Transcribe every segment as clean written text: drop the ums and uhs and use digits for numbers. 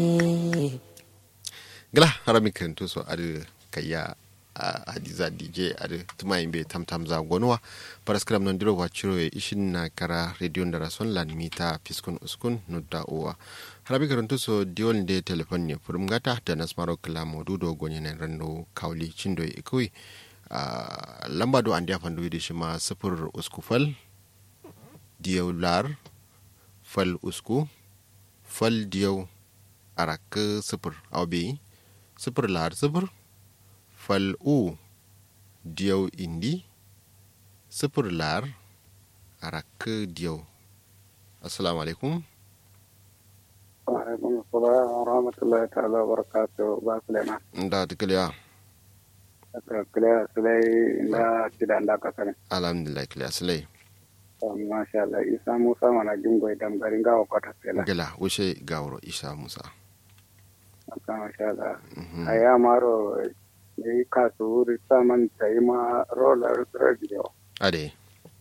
gala harami kanto so adu kaya hadiza dj adu tuma imbe tamtam za gonwa paraskram non diro wachiro e ishin na kara radio ndara son lan mita piskun uskun nudda owa harami kanto so diol de telefon ne furum gata da nasmaro kala modudo gonyen rando kawli chindo ikui lamba do andia fandu de shima sifur uskufal diyaw lar fal usku fal diyaw arak sifur awbi sifir lar sifir fal u diyaw indi sifir lar arak diyaw. Assalamu alaikum. Wa alaikum assalam wa rahmatullahi ta'ala wa barakatuh. Ba Sulaiman. Da tikliya. Tikliya Sulai da tidan da kasane. Alhamdulillah tikliya Sulai. Masha Allah Isa Musa mana jingo idan garin gawa kwata sela. Gala wuce gawro Isa Musa. Masha Allah. Aya maro yi kasu saman taima roller radio. Ade.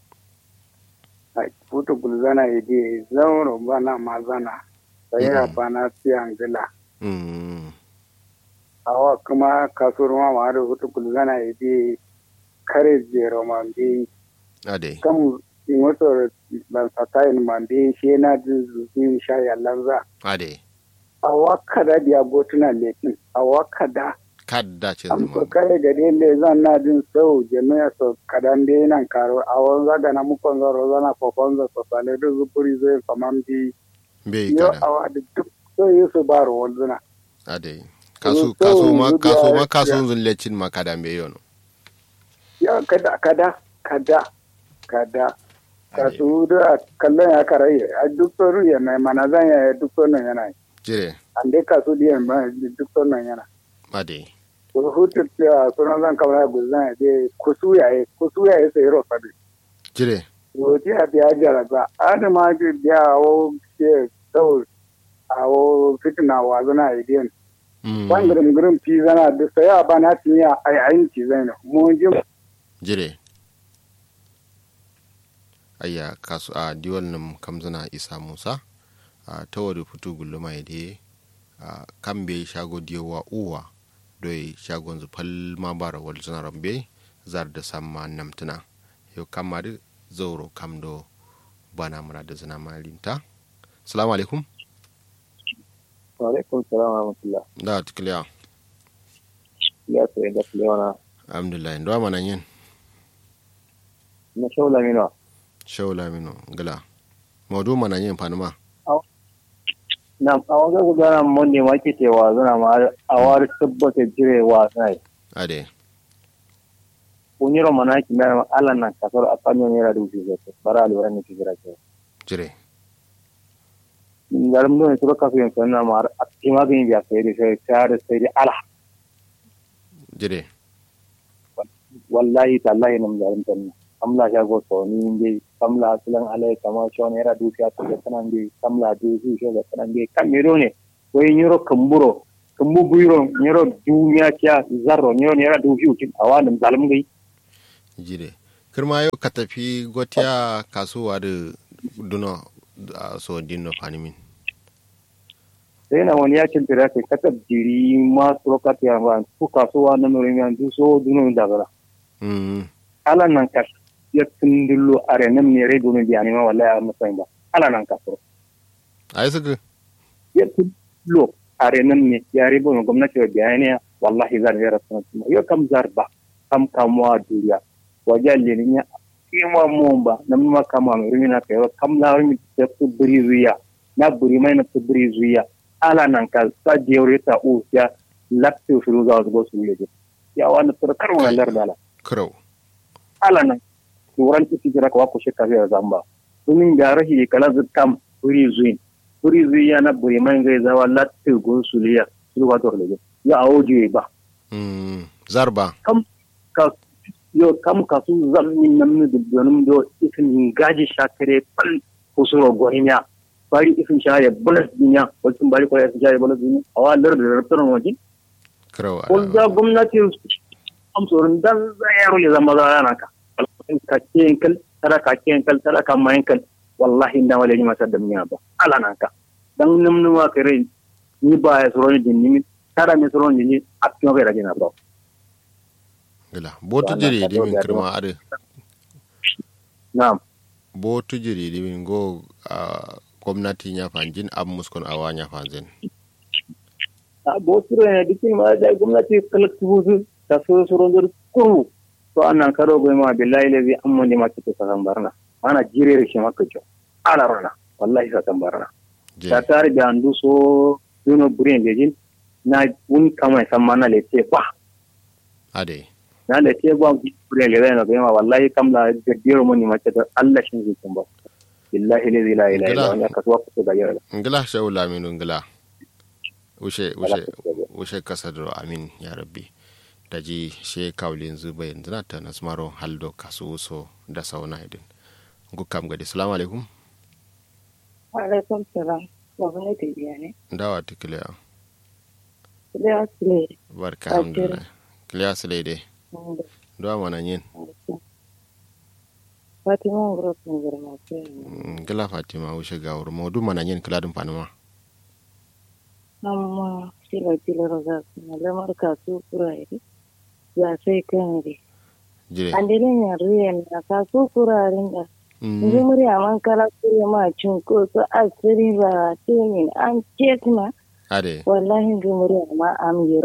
Ai futu gulzana idi zauro bana mazana. Saya bana tiangila. Awa kuma kasurma maro futu gulzana idi kare jero mambi. Ade. Kam imoto ban satayin mambi shi na zuzu shaya lanza. Ade. A wakada biya gotuna letin a wakada kadda ce zama amsa kare gare le zan na din sau jami'a so kadan dai nan karo a wani zaga na mukon zaro zana kokon za so sale da zupuri zai kaman bi bai yo kada awa da duk so yi su baro wanzuna ade kasu ma kasu zun lecin ma kada bai yono ya kada kasu da kallon ya karaye a duk soru ya mai manazan ya duk sonan yana jire ande kasu diyan ba duk sonan yana ade hutu sunan zan kamar guzan de kusuyaye sai rofa bi jire woti a biya jaraba adama ji biya o ke sau a o fitina wa zana idiyan ban gurum fi zana da sai a bana tiya ai ayin ci zai mu ji jire ayya kasu a diwal nam kamzana Isa Musa a tawari futu gulluma ide kambe shago diyawa uwa doi shagon zufal ma bara wal zana rambe zar da samma namtuna yau kamar zauro kamdo bana mura da zana malinta. Assalamu alaikum. wa alaikum salam wa rahmatullah Da tikliya. ya sai da lewana Alhamdulillah ndo mana yin. na shaula mino Shaula mino gala. Maudu mana yin fanuma. na awaga gudana mun ne wake tewa zana ma awar tabbata jirewa sai Ade. uniro manaki mera ala na kasar apanyo nera dubi zete bara alwara ni kijira ke Jire. ngaram no to ka fiyen sana mar akima bin biya sai sai ala Jire. wallahi tallahi nam garam tan amla sha go so ni nge amla sulan alai kama shon nera dubi ta kana nge amla dubi sho ga kana nge kamero ne ko nyiro kamburo kambu buiro nyiro dunya kya zarro nyiro nera dubi utin awanum zalim gai Jire. Kirma yau ka tafi gotiya kasuwa da duna so dinno fanimin. sai na wani yakin tira kai katab jiri ma suroka ta ba ku kasuwa na nurin yanzu so dunun da gara ala nan ka ya tundullo arenan ne rai dunun biya ne ma wallahi a matsayin ba ala nan ka so Ai suka ya tundullo arenan ne ya ribo ne gwamnati wa biya ne wallahi zan yi rasu na yo kam zarba kam kamuwa duniya wajen leniya ima momba na mima kama rumina kai kam la rumi ta buri zuya na buri mai na buri zuya ala nan ka sa jeureta u ya lakti shuru za su go su yeje ya wani turkar wannan lardala Crow. ala nan turan iti jira ko ko shekka ya zamba sunin garahi kala zakam buri zuya na buri mai ga zawa lakti go su liya su ga torle ya awoji ba Zarba. kam kasu zammin nan da donin do ifin gaji shakare pal kusuro gohinya bari ifin shaya bulas dinya wasu bari ko ya shaya bulas dinya awa lar da rabtan waji Crow. ko da gwamnati am sorin dan zayaro ya zama zana ka ka tara ka mayin kal wallahi inda wala ni masa da miya ba ala nan ka dan numnuwa kare ni ba ya soro ni ni tara mi soro ni a tiyo ga rajina bro gila botu jiri di min kirma ade na'am botu jiri di min go gwamnati nya fanjin ab muskon awanya fanzin a botu ne dikin ma da gwamnati kalaktu ta so soro ndur kuru to annan karo go ma billahi lazi amma ni ma kike sakan barna ana jire shi maka jo ala rana wallahi sakan barna ta tare da andu so duno burin lejin na un kama samana lete ba ade na lete ba burin le na ga wallahi kam la gaddiro mun ni ma ta Allah shin zai kan ba billahi lazi la ilaha illa huwa ka tuwa da yara ngila shaula min ngila ushe kasadro amin ya rabbi daji she kawlin zuba yanzu na ta nasmaro haldo kasu so da sauna idin gukam gadi assalamu alaikum wa alaikum salam wa bane da biyane dawa tikliya da asle barka alhamdulillah kliya sile de do mana yin Fatima ngoro ngoro gila Fatima ushe gawur modu mana yin kladin panuma amma sila roga na lamar kasu kurai ya sai kan ri andelen ya riyan na kasu kurarin da yanzu murya man kala kure ma cin ko so asiri ba tunin an ketma ade wallahi yanzu murya ma am